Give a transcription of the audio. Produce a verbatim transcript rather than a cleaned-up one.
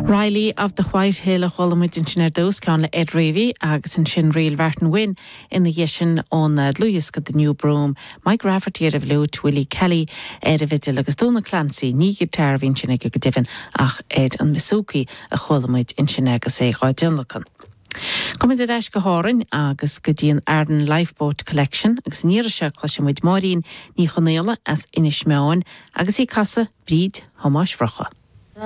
Riley of the White Hill a cholamid in sin dos can le Ed Ravy agus an sin real Verton win in the yishin on uh, Lewis got the New Broom, Mike Rafferty of Lute, Willie Kelly, Ed of it agus Donna Clancy, ní gitar vin sin ag divin ach Ed an Misuki a cholamid in sin agus é gá Dunlacan. Comid ar eis go hárin agus go dtíon Arden Lifeboat Collection agus níra se chluisimuid marín ní chonéala as inis meáin agus í casa bríd thomáis frocha.